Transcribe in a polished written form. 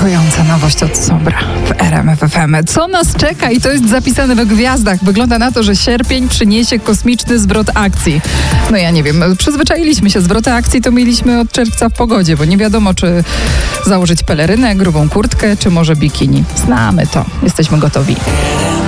Szokująca nowość od Sobra w RMF FM. Co nas czeka? I to jest zapisane we gwiazdach. Wygląda na to, że sierpień przyniesie kosmiczny zwrot akcji. No ja nie wiem, przyzwyczailiśmy się. Zwroty akcji to mieliśmy od czerwca w pogodzie, bo nie wiadomo, czy założyć pelerynę, grubą kurtkę, czy może bikini. Znamy to. Jesteśmy gotowi.